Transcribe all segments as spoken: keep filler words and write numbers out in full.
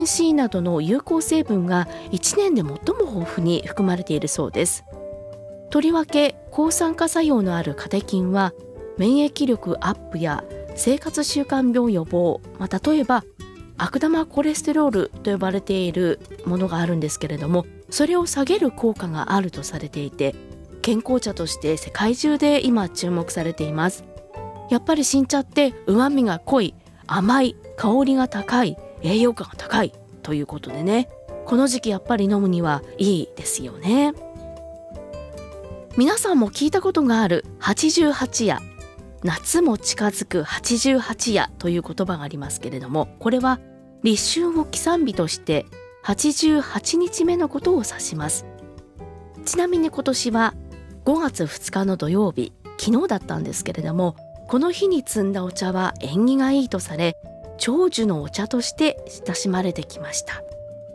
ン C などの有効成分がいちねんで最も豊富に含まれているそうです。とりわけ抗酸化作用のあるカテキンは免疫力アップや生活習慣病予防、まあ、例えば悪玉コレステロールと呼ばれているものがあるんですけれども、それを下げる効果があるとされていて、健康茶として世界中で今注目されています。やっぱり新茶って旨味が濃い、甘い、香りが高い、栄養価が高いということでね、この時期やっぱり飲むにはいいですよね。皆さんも聞いたことがあるはちじゅうはち夜、夏も近づくはちじゅうはち夜という言葉がありますけれども、これは立春を起算日としてはちじゅうはちにちめのことを指します。ちなみに今年はごがつふつかの土曜日、昨日だったんですけれども、この日に摘んだお茶は縁起がいいとされ、長寿のお茶として親しまれてきました。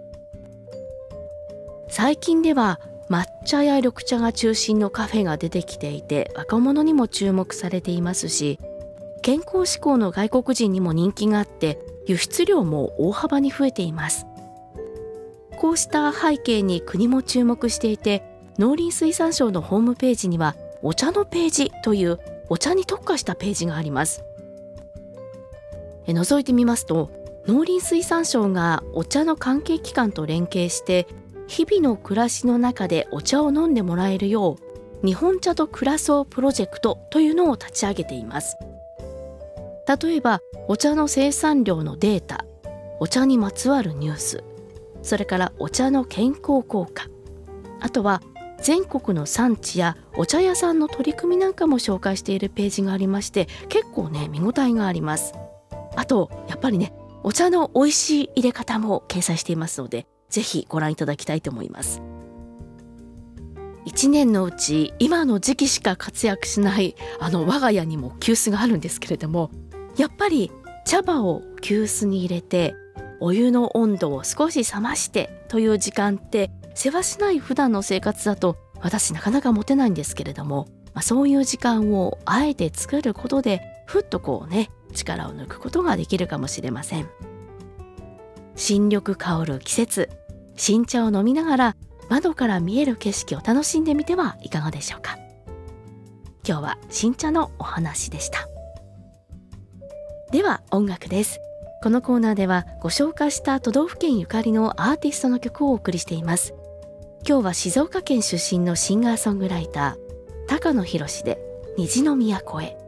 最近では抹茶や緑茶が中心のカフェが出てきていて、若者にも注目されていますし、健康志向の外国人にも人気があって輸出量も大幅に増えています。こうした背景に国も注目していて、農林水産省のホームページにはお茶のページというお茶に特化したページがあります。え覗いてみますと、農林水産省がお茶の関係機関と連携して日々の暮らしの中でお茶を飲んでもらえるよう日本茶と暮らそうプロジェクトというのを立ち上げています。例えばお茶の生産量のデータ、お茶にまつわるニュース、それからお茶の健康効果、あとは全国の産地やお茶屋さんの取り組みなんかも紹介しているページがありまして、結構ね見応えがあります。あとやっぱりね、お茶の美味しい入れ方も掲載していますので、ぜひご覧いただきたいと思います。一年のうち今の時期しか活躍しないあの我が家にも急須があるんですけれども、やっぱり茶葉を急須に入れてお湯の温度を少し冷ましてという時間ってせわしない普段の生活だと私なかなか持てないんですけれども、まあ、そういう時間をあえて作ることでふっとこうね力を抜くことができるかもしれません。新緑香る季節、新茶を飲みながら窓から見える景色を楽しんでみてはいかがでしょうか。今日は新茶のお話でした。では音楽です。このコーナーではご紹介した都道府県ゆかりのアーティストの曲をお送りしています。今日は静岡県出身のシンガーソングライター高野博で虹の都へ。